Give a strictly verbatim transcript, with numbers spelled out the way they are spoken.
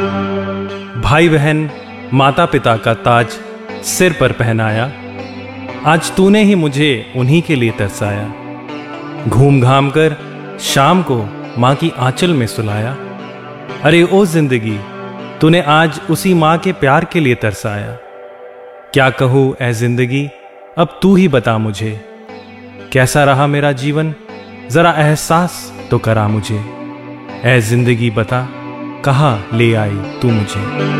भाई बहन माता पिता का ताज सिर पर पहनाया, आज तूने ही मुझे उन्हीं के लिए तरसाया। घूम घाम कर शाम को माँ की आंचल में सुलाया। अरे ओ जिंदगी, तूने आज उसी माँ के प्यार के लिए तरसाया। क्या कहूँ ऐ जिंदगी, अब तू ही बता मुझे, कैसा रहा मेरा जीवन, जरा एहसास तो करा मुझे। ऐ जिंदगी बता, कहाँ ले आई तू मुझे।